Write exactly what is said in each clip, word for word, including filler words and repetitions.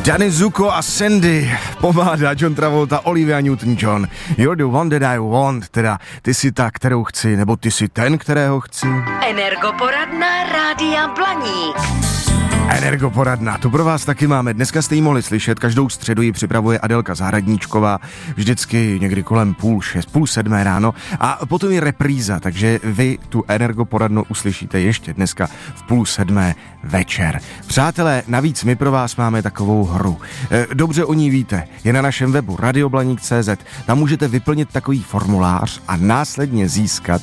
Danny Zuko a Sandy, pomáhá John Travolta, Olivia Newton-John. You're the one that I want, teda ty jsi ta, kterou chci, nebo ty jsi ten, kterého chci. Energoporadna Rádia Blaník. Energoporadna, tu pro vás taky máme. Dneska jste ji mohli slyšet, každou středu ji připravuje Adelka Zahradníčková, vždycky někdy kolem půl šest, půl sedmé ráno a potom je repríza, takže vy tu Energoporadnu uslyšíte ještě dneska v půl sedmé večer. Přátelé, navíc my pro vás máme takovou hru. Dobře o ní víte, je na našem webu radioblaník tečka cé zet, tam můžete vyplnit takový formulář a následně získat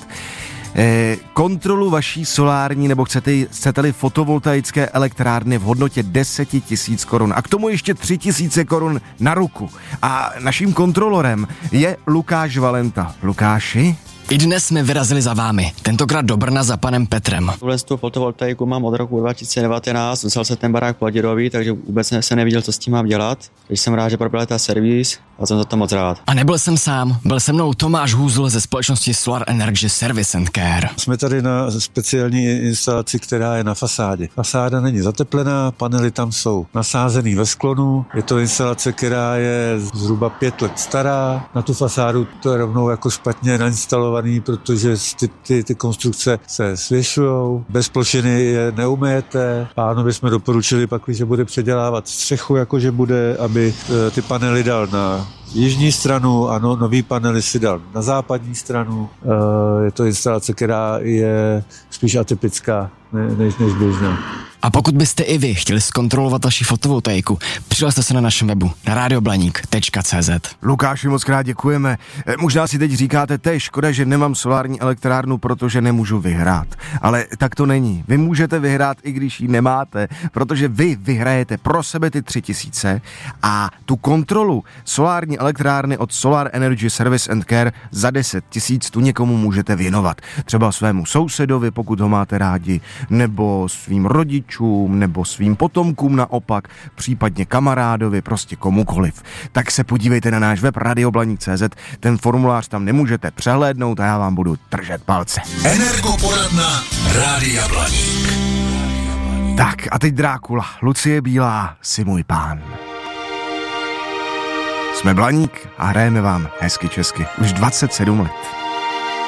Eh, kontrolu vaší solární nebo chcete, chcete-li fotovoltaické elektrárny v hodnotě deset tisíc korun a k tomu ještě tři tisíce korun na ruku. A naším kontrolorem je Lukáš Valenta. Lukáši? I dnes jsme vyrazili za vámi, tentokrát do Brna za panem Petrem. Tuhle tu fotovoltaiku mám od roku dva tisíce devatenáct, vzal se ten barák Pladěrový, takže vůbec jsem neviděl, co s tím mám dělat. Takže jsem rád, že proběhl ta servis a jsem za to moc rád. A nebyl jsem sám, byl se mnou Tomáš Hůzl ze společnosti Solar Energy Service and Care. Jsme tady na speciální instalaci, která je na fasádě. Fasáda není zateplená, panely tam jsou nasázený ve sklonu. Je to instalace, která je zhruba pět let stará. Na tu fasádu to je rovnou jako špatně nainstalované, protože ty, ty, ty konstrukce se svěšujou, bez plošiny je neumejete. Pánovi jsme doporučili pak, že bude předělávat střechu, jakože bude, aby ty panely dal na jižní stranu a no, nový panely si dal na západní stranu. Je to instalace, která je spíš atypická než, než běžná. A pokud byste i vy chtěli zkontrolovat vaši fotovoltaiku, přihlaste se na našem webu na radioblaník tečka cé zet. Lukáši, moc krát děkujeme. Možná si teď říkáte, to je škoda, že nemám solární elektrárnu, protože nemůžu vyhrát. Ale tak to není. Vy můžete vyhrát, i když ji nemáte, protože vy vyhrajete pro sebe ty tři tisíce a tu kontrolu solární elektrárny od Solar Energy Service and Care za deset tisíc tu někomu můžete věnovat. Třeba svému sousedovi, pokud ho máte rádi, nebo svým rodičům, nebo svým potomkům naopak, případně kamarádovi, prostě komukoliv. Tak se podívejte na náš web radioblaník tečka cé zet, ten formulář tam nemůžete přehlédnout a já vám budu držet palce. Energoporadna Rádia Blaník. Tak a teď Drákula, Lucie Bílá, si můj pán. Jsme Blaník a hrajeme vám hezky česky už dvacet sedm let.